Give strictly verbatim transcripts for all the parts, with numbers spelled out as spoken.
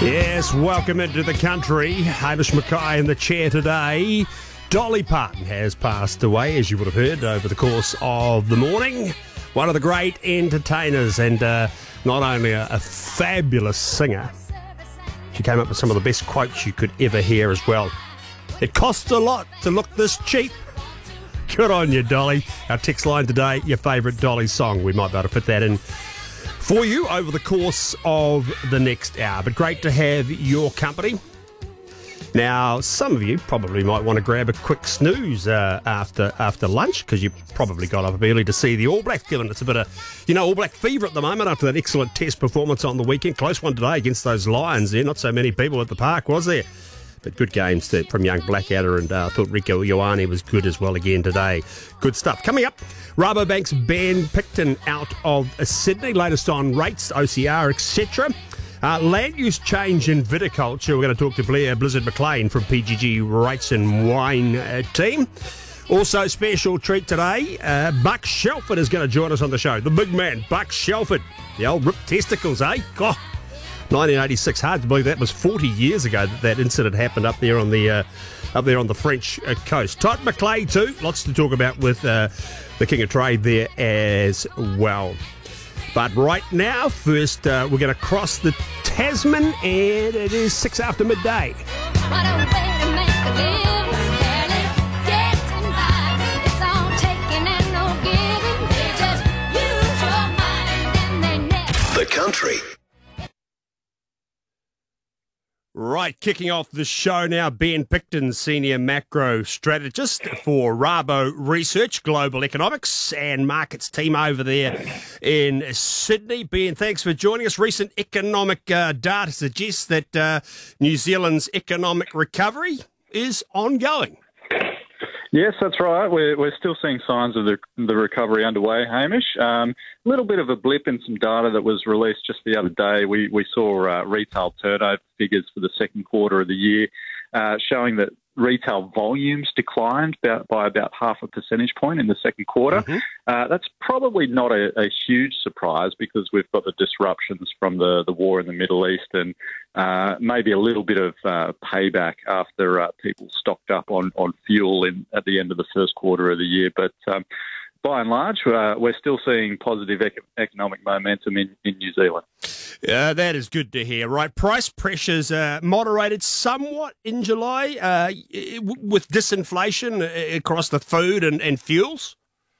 Yes, welcome into the country. Hamish Mackay in the chair today. Dolly Parton has passed away, as you would have heard, over the course of the morning. One of the great entertainers and uh, not only a, a fabulous singer, she came up with some of the best quotes you could ever hear as well. It costs a lot to look this cheap. Good on you, Dolly. Our text line today, your favourite Dolly song. We might be able to fit that in for you over the course of the next hour. But great to have your company. Now, some of you probably might want to grab a quick snooze uh, after after lunch, because you probably got up early to see the All Blacks, given it's a bit of, you know, All Black fever at the moment after that excellent test performance on the weekend. Close one today against those Lions there. Not so many people at the park, was there? But good games to, from young Blackadder, and uh, I thought Rieko Ioane was good as well again today. Good stuff. Coming up, Rabobank's Ben Picton out of Sydney. Latest on rates, O C R, et cetera. Uh, land use change in viticulture. We're going to talk to Blair Blizzard McLean from P G G Rates and Wine uh, team. Also, special treat today, uh, Buck Shelford is going to join us on the show. The big man, Buck Shelford. The old ripped testicles, eh? God. nineteen eighty-six, hard to believe that was forty years ago that that incident happened up there on the uh, up there on the French uh, coast. Todd McLean too, lots to talk about with uh, the King of Trade there as well. But right now, first uh, we're going to cross the Tasman, and it is six after midday. What a way to make a living, barely getting by. It's all taking and no giving. They just use your mind and they never. The country. Right, kicking off the show now, Ben Picton, Senior Macro Strategist for Rabo Research, Global Economics and Markets team over there in Sydney. Ben, thanks for joining us. Recent economic uh, data suggests that uh, New Zealand's economic recovery is ongoing. Yes, that's right. We're we're still seeing signs of the the recovery underway, Hamish. Um, a little bit of a blip in some data that was released just the other day. We we saw uh, retail turnover figures for the second quarter of the year, uh, showing that retail volumes declined about, by about half a percentage point in the second quarter. Mm-hmm. Uh, that's probably not a, a huge surprise, because we've got the disruptions from the, the war in the Middle East, and uh, maybe a little bit of uh, payback after uh, people stocked up on, on fuel in, at the end of the first quarter of the year. But um, by and large, uh, we're still seeing positive ec- economic momentum in, in New Zealand. Uh, that is good to hear, right? Price pressures uh, moderated somewhat in July uh, with disinflation across the food and, and fuels.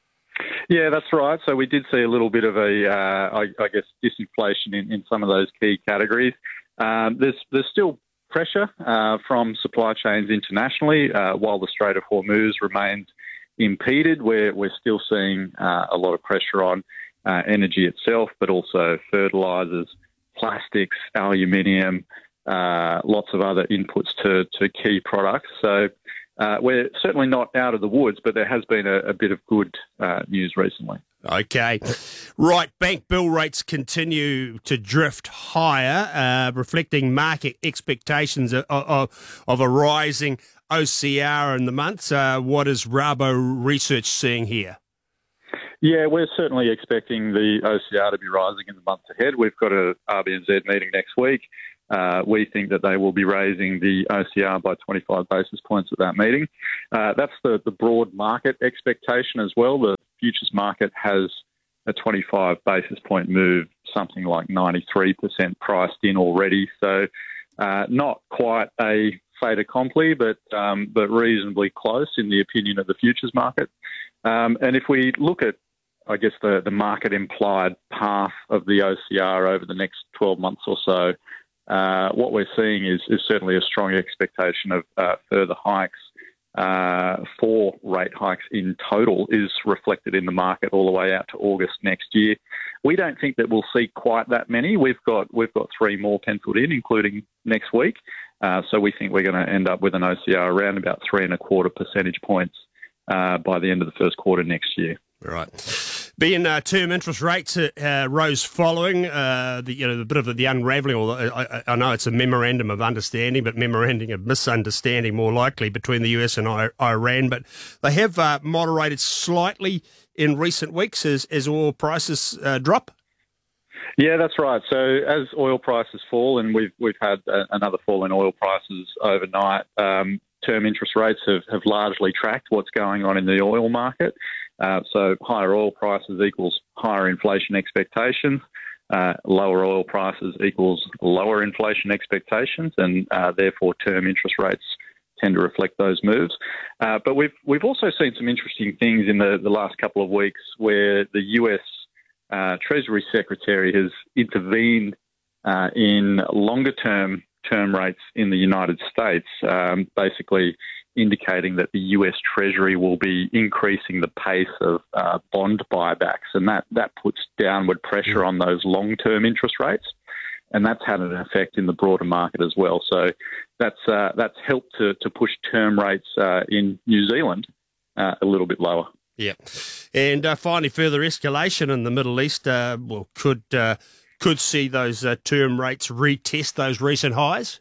Yeah, that's right. So we did see a little bit of a, uh, I, I guess, disinflation in, in some of those key categories. Um, there's there's still pressure uh, from supply chains internationally, uh, while the Strait of Hormuz remains impeded. We're we're still seeing uh, a lot of pressure on uh, energy itself, but also fertilizers, plastics, aluminium, uh, lots of other inputs to, to key products. So uh, we're certainly not out of the woods, but there has been a, a bit of good uh, news recently. Okay. Right, bank bill rates continue to drift higher, uh, reflecting market expectations of, of, of a rising O C R in the months. Uh, what is Rabo Research seeing here? Yeah, we're certainly expecting the O C R to be rising in the months ahead. We've got a R B N Z meeting next week. Uh, we think that they will be raising the O C R by twenty-five basis points at that meeting. Uh, that's the, the broad market expectation as well. The futures market has a twenty-five basis point move, something like ninety-three percent priced in already. So uh, not quite a fait accompli, but um, but reasonably close in the opinion of the futures market. Um, and if we look at, I guess, the, the market implied path of the O C R over the next twelve months or so, uh, what we're seeing is, is certainly a strong expectation of uh, further hikes. Uh, four rate hikes in total is reflected in the market all the way out to August next year. We don't think that we'll see quite that many. We've got we've got three more penciled in, including next week. Uh, so we think we're going to end up with an O C R around about three and a quarter percentage points uh, by the end of the first quarter next year. Right. Being uh, term interest rates uh, rose following uh, the you know the bit of the, the unravelling. Or I, I know it's a memorandum of understanding, but memorandum of misunderstanding more likely between the U S and I, Iran. But they have uh, moderated slightly in recent weeks as as oil prices uh, drop. Yeah, that's right. So as oil prices fall, and we've we've had a, another fall in oil prices overnight, um, term interest rates have, have largely tracked what's going on in the oil market. Uh, so higher oil prices equals higher inflation expectations. Uh, lower oil prices equals lower inflation expectations, and uh, therefore term interest rates tend to reflect those moves. Uh, but we've we've also seen some interesting things in the, the last couple of weeks where the U S uh, Treasury Secretary has intervened uh, in longer-term term rates in the United States, um, basically indicating that the U S Treasury will be increasing the pace of uh, bond buybacks, and that, that puts downward pressure on those long-term interest rates, and that's had an effect in the broader market as well. So that's uh, that's helped to, to push term rates uh, in New Zealand uh, a little bit lower. Yeah. And uh, finally, further escalation in the Middle East uh, well, could uh, could see those uh, term rates retest those recent highs?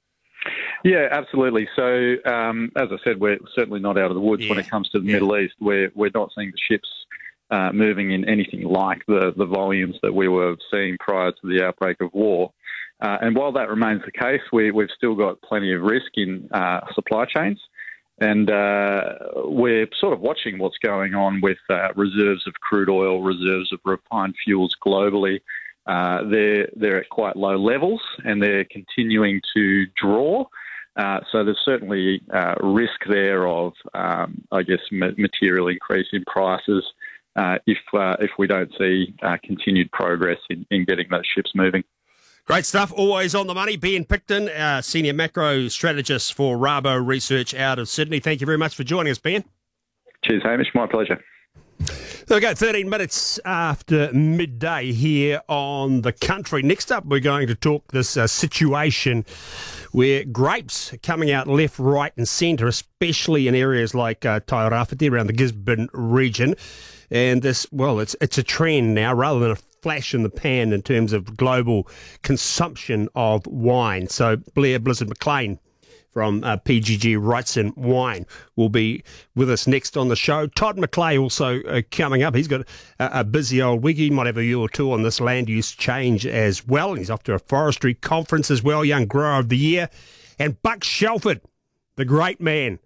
Yeah, absolutely. So, um, as I said, we're certainly not out of the woods yeah. when it comes to the yeah. Middle East. We're, we're not seeing the ships uh, moving in anything like the, the volumes that we were seeing prior to the outbreak of war. Uh, and while that remains the case, we, we've still got plenty of risk in uh, supply chains. And uh, we're sort of watching what's going on with uh, reserves of crude oil, reserves of refined fuels globally. Uh, they're, they're at quite low levels, and they're continuing to draw. Uh, so there's certainly uh, risk there of, um, I guess, ma- material increase in prices uh, if uh, if we don't see uh, continued progress in, in getting those ships moving. Great stuff. Always on the money. Ben Picton, uh, Senior Macro Strategist for Rabo Research out of Sydney. Thank you very much for joining us, Ben. Cheers, Hamish. My pleasure. There we go, thirteen minutes after midday here on The Country. Next up, we're going to talk this uh, situation where grapes are coming out left, right and centre, especially in areas like uh, Tairāwhiti around the Gisborne region. And this, well, it's it's a trend now rather than a flash in the pan in terms of global consumption of wine. So Blair Blizzard McLean from uh, P G G Wrightson Wine will be with us next on the show. Todd McClay also uh, coming up. He's got a, a busy old week. He might have a year or two on this land use change as well. He's off to a forestry conference as well, Young Grower of the Year. And Buck Shelford, the great man,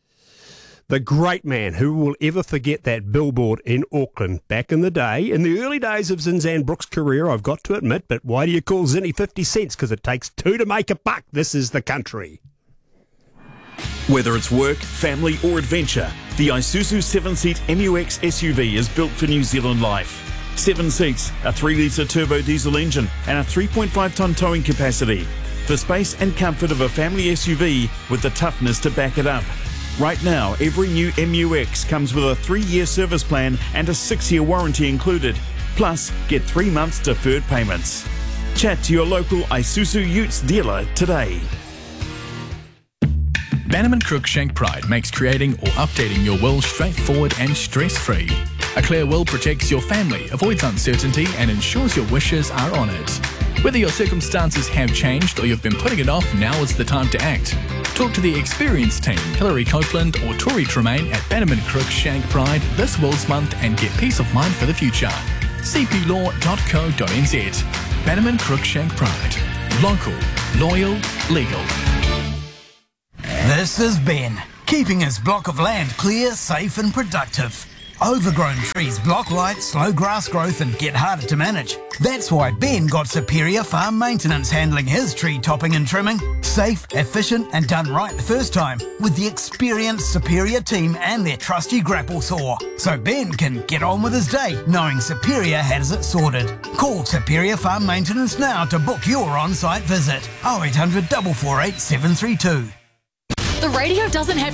the great man, who will ever forget that billboard in Auckland back in the day, in the early days of Zinzan Brooks' career, I've got to admit, but why do you call Zinny fifty cents? Because it takes two to make a buck. This is The Country. Whether it's work, family or adventure, the Isuzu seven-seat M U X S U V is built for New Zealand life. Seven seats, a three litre turbo diesel engine and a three point five tonne towing capacity. The space and comfort of a family S U V with the toughness to back it up. Right now, every new M U X comes with a three-year service plan and a six-year warranty included. Plus, get three months deferred payments. Chat to your local Isuzu Utes dealer today. Bannerman Cruikshank Pride makes creating or updating your will straightforward and stress-free. A clear will protects your family, avoids uncertainty and ensures your wishes are honoured. Whether your circumstances have changed or you've been putting it off, now is the time to act. Talk to the experienced team, Hilary Copeland or Tori Tremaine at Bannerman Cruikshank Pride this Wills Month and get peace of mind for the future. c p law dot co dot n z. Bannerman Cruikshank Pride. Local, loyal, legal. This is Ben, keeping his block of land clear, safe and productive. Overgrown trees block light, slow grass growth and get harder to manage. That's why Ben got Superior Farm Maintenance handling his tree topping and trimming. Safe, efficient and done right the first time with the experienced Superior team and their trusty grapple saw. So Ben can get on with his day knowing Superior has it sorted. Call Superior Farm Maintenance now to book your on-site visit. oh eight hundred, four four eight, seven three two. The radio doesn't have